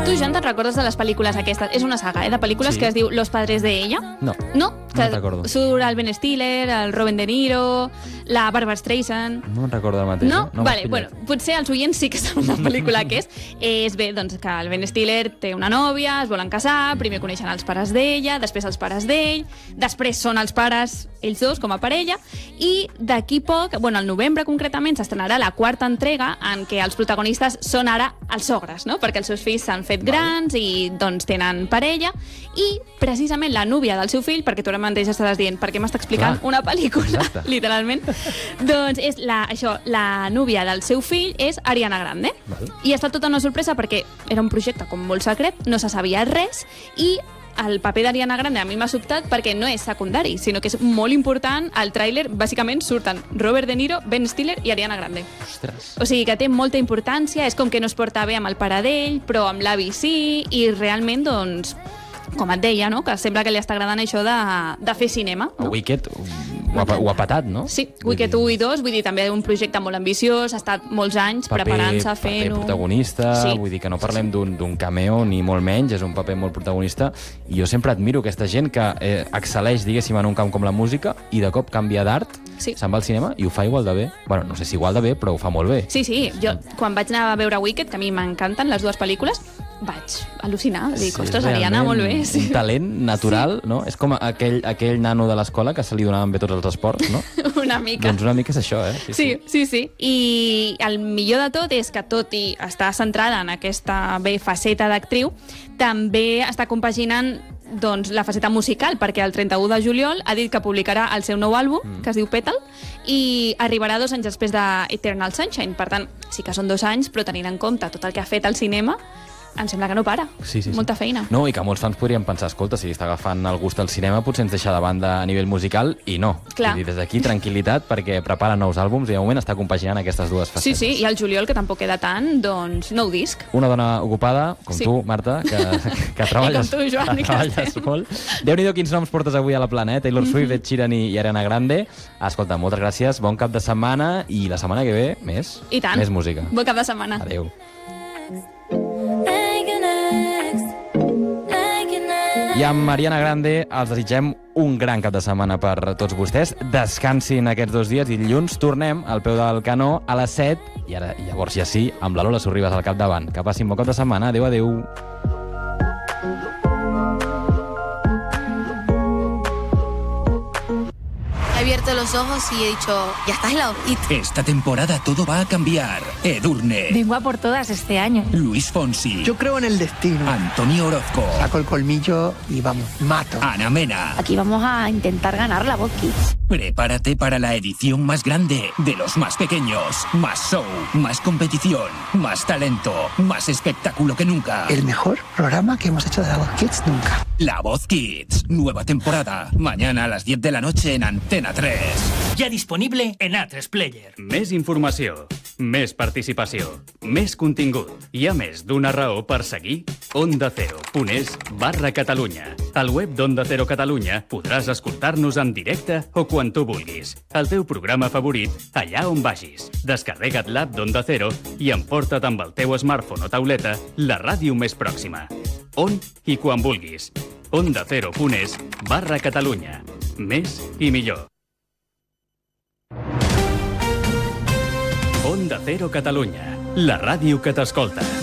Tu, Joan, te'n recordes de les pel·lícules aquestes? És una saga, de pel·lícules que es diu Los padres de ella. No. No? No me'n recordo. Surt el Ben Stiller, el Robert De Niro, la Barbara Streisand... No me'n recordo el mateix. No? No Vale, bueno, potser els oients sí que saben la pel·lícula que és. És bé, doncs, que el Ben Stiller té una nòvia, es volen casar, primer coneixen els pares d'ella, després els pares d'ell, després són els pares, ells dos, com a parella, i d'aquí poc, bueno, al novembre concretament, s'estrenarà la quarta entrega en què els protagonistes són ara els sogres, no? Perquè els seus fills s'han fet grans i, doncs, tenen parella, i precisament la núvia del seu fill, perquè tu ara mateix estaràs dient per què m'està explicant una pel·lícula, literalment, doncs és la núvia del seu fill és Ariana Grande. I ha estat tota una sorpresa perquè era un projecte com molt secret, no se sabia res, i el paper d'Ariana Grande a mi m'ha sobtat perquè no és secundari, sinó que és molt important. Al tràiler, bàsicament, surten Robert De Niro, Ben Stiller i Ariana Grande. Ostres. O sigui que té molta importància, és com que no es porta bé amb el pare d'ell, però amb l'avi sí, i realment, doncs, com et deia, no? Que sembla que li està agradant això de fer cinema. No? Wicked ho ha patat, no? Sí, Wicked 1 i 2, vull dir, també un projecte molt ambiciós, ha estat molts anys preparant-se, fent-ho... Paper protagonista, vull dir que no parlem d'un cameo ni molt menys, és un paper molt protagonista, i jo sempre admiro aquesta gent que excel·leix, diguéssim, en un camp com la música i de cop canvia d'art, se'n va al cinema i ho fa igual de bé. Bueno, no sé si igual de bé, però ho fa molt bé. Sí, jo quan vaig anar a veure Wicked, que a mi m'encanten les dues pel·lícules, vaig al·lucinar, dic, ostres, Ariana, molt bé. Un talent natural, no? És com aquell nano de l'escola que se li donaven bé tots els esports, no? Una mica. Doncs una mica és això, Sí. I el millor de tot és que, tot i estar centrada en aquesta faceta d'actriu, també està compaginant doncs, la faceta musical, perquè el 31 de juliol ha dit que publicarà el seu nou àlbum, que es diu Petal, i arribarà 2 anys després d'Eternal Sunshine. Per tant, sí que són 2 anys, però tenint en compte tot el que ha fet al cinema, em sembla que no para. Sí. Molta feina. No, i que molts fans podrien pensar, escolta, si està agafant el gust al cinema, potser ens deixa de banda a nivell musical, i no. Clar. Vull dir, des d'aquí, tranquil·litat, perquè prepara nous àlbums i de moment està compaginant aquestes dues facetes. Sí, i el juliol, que tampoc queda tant, doncs nou disc. Una dona ocupada, com tu, Marta, que treballes, I com tu, Joan, que treballes molt. Déu-n'hi-do quins noms portes avui a la plana, Taylor Swift, Ed Sheeran i Ariana Grande. Escolta, moltes gràcies, bon cap de setmana, i la setmana que ve, més. I tant. Més música. Bon cap de setmana. Adéu. I amb Ariana Grande els desitgem un gran cap de setmana per tots vostès. Descansin aquests 2 dies i dilluns tornem al peu del canó a les 7 i llavors ja sí, amb la Lola Sorribas al capdavant. Que passin bon cap de setmana. Adéu. He abierto los ojos y he dicho, ya estás en la hojita. Esta temporada todo va a cambiar. Edurne, Vengo a por todas este año. Luis Fonsi, Yo creo en el destino. Antonio Orozco, Saco el colmillo y vamos, mato. Ana Mena. Aquí vamos a intentar ganar la Voz Kids. Prepárate para la edición más grande de los más pequeños. Más show, más competición, más talento, más espectáculo que nunca. El mejor programa que hemos hecho de la Voz Kids nunca. La Voz Kids, nueva temporada. Mañana a las 10 de la noche en Antena 3. Ja disponible en A3 Player. Més informació, més participació, més contingut. Hi ha més d'una raó per seguir ondacero.es/Catalunya. Al web d'Onda Cero Catalunya podràs escoltar-nos en directe o quan tu vulguis. El teu programa favorit, allà on vagis. Descarrega't l'app d'Onda Cero i emporta't amb el teu smartphone o tauleta la ràdio més pròxima. On i quan vulguis. ondacero.es/Catalunya. Més i millor. Onda Cero Catalunya, la ràdio que t'escolta.